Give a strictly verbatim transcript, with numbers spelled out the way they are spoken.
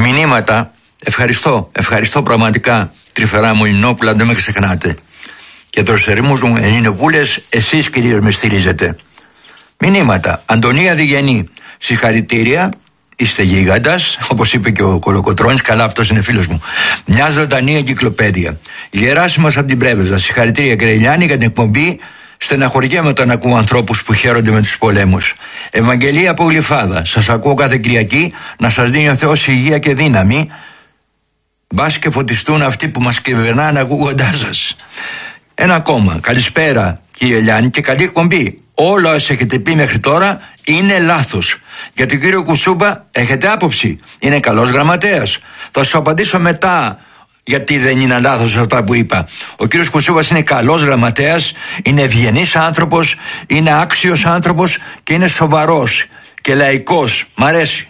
Μηνύματα, ευχαριστώ, ευχαριστώ πραγματικά. Τρυφερά μου Ινόπουλα, δεν με ξεχνάτε. Και δροσερμούς μου Ελληνοπούλες, εσείς κυρίως με στηρίζετε. Μηνύματα, Αντωνία Διγενή, συγχαρητήρια, είστε γίγαντας, όπως είπε και ο Κολοκοτρώνης, καλά αυτός είναι φίλος μου. Μια ζωντανή εγκυκλοπαίδεια. Γεράσιμος από την Πρέβεζα, συγχαρητήρια κύριε Ηλιάννη για την εκπομπή. Στεναχωριέμαι όταν ακούω ανθρώπους που χαίρονται με τους πολέμους. Ευαγγελία από Γλυφάδα, σας ακούω κάθε Κυριακή, να σας δίνει ο Θεός υγεία και δύναμη. Μπας και φωτιστούν αυτοί που μας κυβερνάνε ακούγοντάς σας. Ένα ακόμα. Καλησπέρα κύριε Ηλιάννη και καλή εκπομπή. Όλα όσα έχετε πει μέχρι τώρα είναι λάθος. Για τον κύριο Κουτσούμπα έχετε άποψη. Είναι καλός γραμματέας. Θα σου απαντήσω μετά γιατί δεν είναι λάθος αυτά που είπα. Ο κύριος Κουτσούμπας είναι καλός γραμματέας, είναι ευγενής άνθρωπος, είναι άξιος άνθρωπος και είναι σοβαρός και λαϊκός. Μ' αρέσει.